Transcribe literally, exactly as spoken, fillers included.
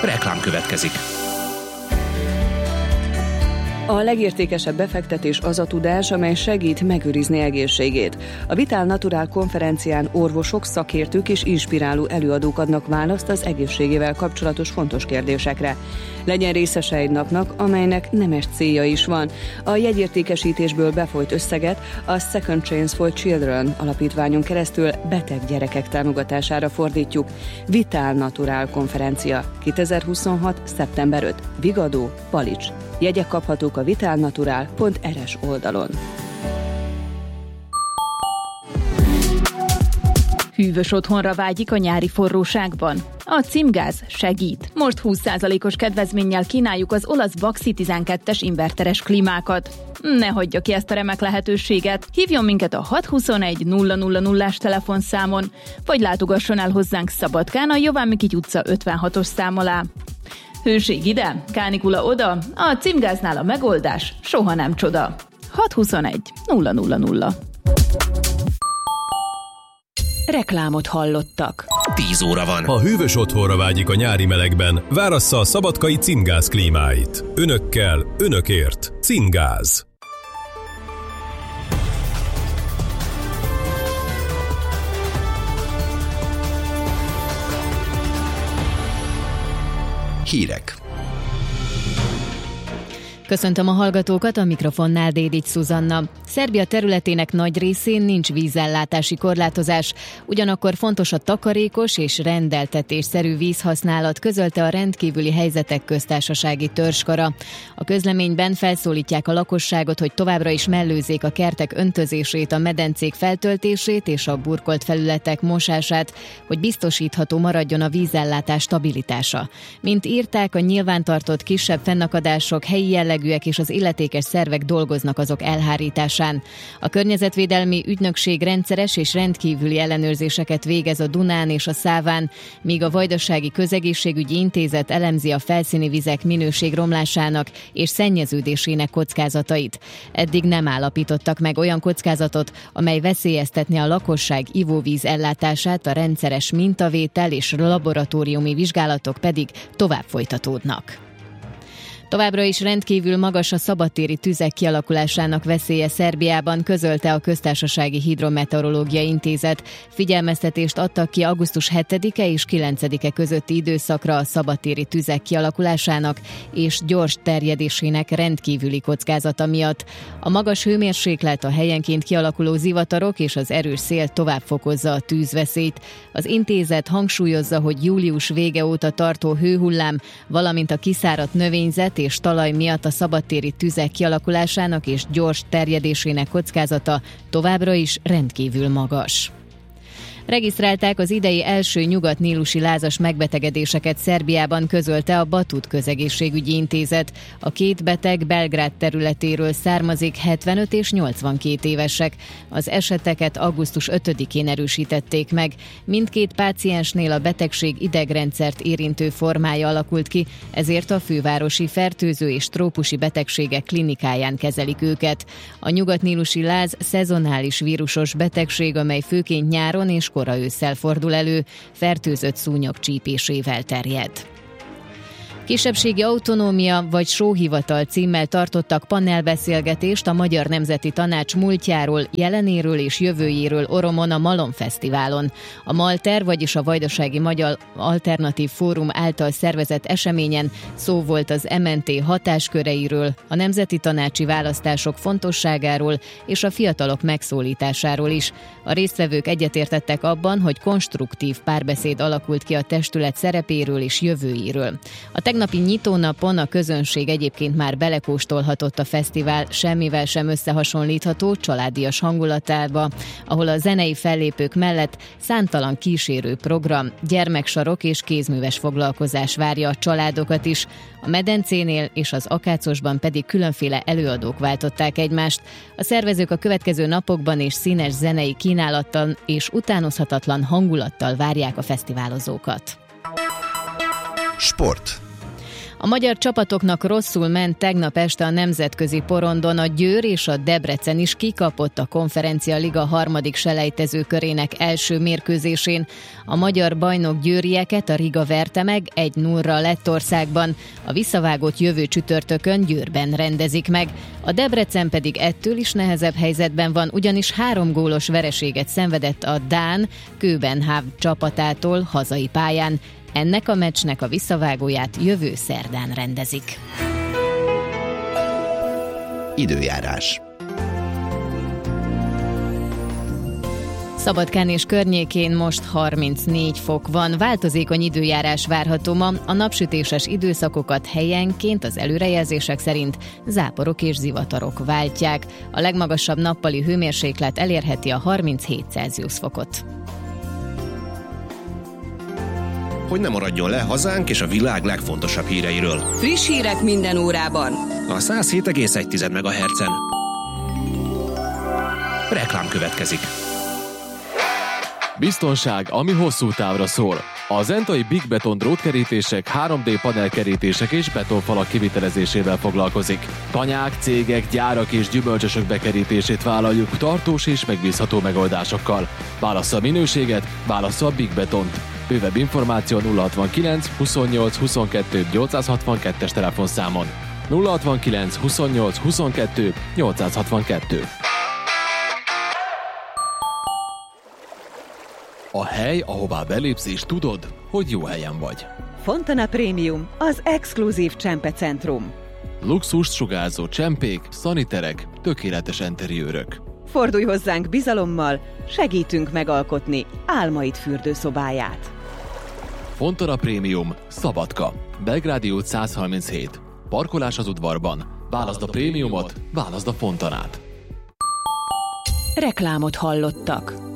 Reklám következik. A legértékesebb befektetés az a tudás, amely segít megőrizni egészségét. A Vital Natural konferencián orvosok, szakértők és inspiráló előadók adnak választ az egészségével kapcsolatos fontos kérdésekre. Legyen részese egy napnak, amelynek nemes célja is van. A jegyértékesítésből befolyt összeget a Second Chance for Children alapítványon keresztül beteg gyerekek támogatására fordítjuk. Vital Natural konferencia kétezer-huszonhat. szeptember ötödike. Vigadó, Palics. Jegyek kaphatók a vitalnatural pont er es oldalon. Hűvös otthonra vágyik a nyári forróságban? A Cimgáz segít. Most húsz százalékos kedvezménnyel kínáljuk az olasz Baxi tizenkettes inverteres klímákat. Ne hagyja ki ezt a remek lehetőséget. Hívjon minket a hat huszonegy nulla nulla nullás telefonszámon, vagy látogasson el hozzánk Szabadkán a Jován Mikity utca ötvenhatos szám alá. Hőség ide, kánikula oda, a Cimgáznál a megoldás soha nem csoda. hat huszonegy nulla nulla nulla. Reklámot hallottak. tíz óra van. Ha hűvös otthonra vágyik a nyári melegben, várassza a szabadkai Cimgáz klímáit. Önökkel, önökért. Cimgáz. Hírek. Köszöntöm a hallgatókat, a mikrofonnál Dédics Szuzanna. Szerbia területének nagy részén nincs vízellátási korlátozás, ugyanakkor fontos a takarékos és rendeltetésszerű vízhasználat, közölte a rendkívüli helyzetek köztársasági törzskara. A közleményben felszólítják a lakosságot, hogy továbbra is mellőzzék a kertek öntözését, a medencék feltöltését és a burkolt felületek mosását, hogy biztosítható maradjon a vízellátás stabilitása. Mint írták, a nyilvántartott kisebb fennakadások helyi jellegűek és az illetékes szervek dolgoznak azok elhárításán. A környezetvédelmi ügynökség rendszeres és rendkívüli ellenőrzéseket végez a Dunán és a Száván, míg a Vajdasági Közegészségügyi Intézet elemzi a felszíni vizek minőség romlásának és szennyeződésének kockázatait. Eddig nem állapítottak meg olyan kockázatot, amely veszélyeztetné a lakosság ivóvíz ellátását, a rendszeres mintavétel és laboratóriumi vizsgálatok pedig tovább folytatódnak. Továbbra is rendkívül magas a szabadtéri tüzek kialakulásának veszélye Szerbiában, közölte a Köztársasági Hidrometeorológiai Intézet. Figyelmeztetést adtak ki augusztus hetedike és kilencedike közötti időszakra a szabadtéri tüzek kialakulásának és gyors terjedésének rendkívüli kockázata miatt. A magas hőmérséklet, a helyenként kialakuló zivatarok és az erős szél tovább fokozza a tűzveszélyt. Az intézet hangsúlyozza, hogy július vége óta tartó hőhullám, valamint a kiszáradt növényzet és talaj miatt a szabadtéri tüzek kialakulásának és gyors terjedésének kockázata továbbra is rendkívül magas. Regisztrálták az idei első nyugat-nílusi lázas megbetegedéseket Szerbiában, közölte a Batut Közegészségügyi Intézet. A két beteg Belgrád területéről származik, hetvenöt és nyolcvankét évesek. Az eseteket augusztus ötödikén erősítették meg. Mindkét páciensnél a betegség idegrendszert érintő formája alakult ki, ezért a fővárosi fertőző és trópusi betegségek klinikáján kezelik őket. A nyugat-nílusi láz szezonális vírusos betegség, amely főként nyáron és kora ősszel fordul elő, fertőzött szúnyog csípésével terjed. Kisebbségi autonómia vagy sóhivatal címmel tartottak panelbeszélgetést a Magyar Nemzeti Tanács múltjáról, jelenéről és jövőjéről Oromon a Malom Fesztiválon. A Malter, vagyis a Vajdasági Magyar Alternatív Fórum által szervezett eseményen szó volt az em en té hatásköreiről, a nemzeti tanácsi választások fontosságáról és a fiatalok megszólításáról is. A résztvevők egyetértettek abban, hogy konstruktív párbeszéd alakult ki a testület szerepéről és jövőjéről. A tegnapi nyitónapon a közönség egyébként már belekóstolhatott a fesztivál semmivel sem összehasonlítható családias hangulatába, ahol a zenei fellépők mellett számtalan kísérő program, gyermeksarok és kézműves foglalkozás várja a családokat is. A medencénél és az Akácosban pedig különféle előadók váltották egymást. A szervezők a következő napokban és színes zenei kínálattal és utánozhatatlan hangulattal várják a fesztiválozókat. Sport. A magyar csapatoknak rosszul ment tegnap este a nemzetközi porondon, a Győr és a Debrecen is kikapott a Konferencia Liga harmadik selejtező körének első mérkőzésén. A magyar bajnok győrieket a Riga verte meg egy nullra Lettországban, a visszavágót jövő csütörtökön Győrben rendezik meg. A Debrecen pedig ettől is nehezebb helyzetben van, ugyanis három gólos vereséget szenvedett a dán Köbenhavn csapatától hazai pályán. Ennek a meccsnek a visszavágóját jövő szerdán rendezik. Időjárás. Szabadkán és környékén most harmincnégy fok van, változékony időjárás várható ma, a napsütéses időszakokat helyenként az előrejelzések szerint záporok és zivatarok váltják. A legmagasabb nappali hőmérséklet elérheti a harminchét Celsius fokot. Hogy ne maradjon le hazánk és a világ legfontosabb híreiről. Friss hírek minden órában. A száz hét egész egy megahertzen. Reklám következik. Biztonság, ami hosszú távra szól. A zentai Big Beton drótkerítések, három dé panelkerítések és betonfalak kivitelezésével foglalkozik. Tanyák, cégek, gyárak és gyümölcsösök bekerítését vállaljuk tartós és megbízható megoldásokkal. Válassza a minőséget, válassza a Big Betont. Bővebb információ nulla hatvankilenc huszonnyolc huszonkettő nyolcszázhatvankettes telefonszámon. nulla hatvankilenc huszonnyolc huszonkettő nyolcszázhatvankettő. A hely, ahová belépsz és tudod, hogy jó helyen vagy. Fontana Premium, az exkluzív csempecentrum. Luxust sugárzó csempék, szaniterek, tökéletes enteriőrök. Fordulj hozzánk bizalommal, segítünk megalkotni álmaid fürdőszobáját. Fontana Premium, Szabadka, Belgrádi út száz harminchét. Parkolás az udvarban. Válaszd a prémiumot, válaszd a Fontanát. Reklámot hallottak.